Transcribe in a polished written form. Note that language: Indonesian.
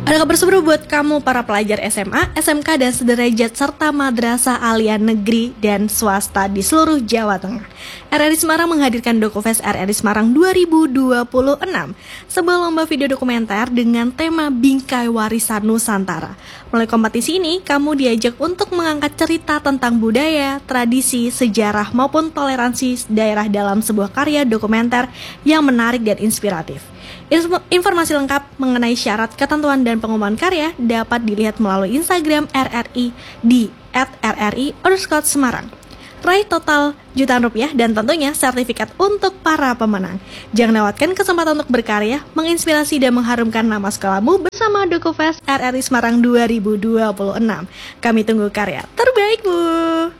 Ada kabar seru buat kamu para pelajar SMA, SMK, dan sederajat serta madrasah aliyah negeri dan swasta di seluruh Jawa Tengah. RRI Semarang menghadirkan Dokufest RRI Semarang 2026, sebuah lomba video dokumenter dengan tema Bingkai Warisan Nusantara. Melalui kompetisi ini, kamu diajak untuk mengangkat cerita tentang budaya, tradisi, sejarah, maupun toleransi daerah dalam sebuah karya dokumenter yang menarik dan inspiratif. Informasi lengkap mengenai syarat, ketentuan, dan pengumuman karya dapat dilihat melalui Instagram RRI di @rri_Semarang. Raih total jutaan rupiah dan tentunya sertifikat untuk para pemenang. Jangan lewatkan kesempatan untuk berkarya, menginspirasi, dan mengharumkan nama sekolahmu bersama Dokufest RRI Semarang 2026. Kami tunggu karya terbaikmu.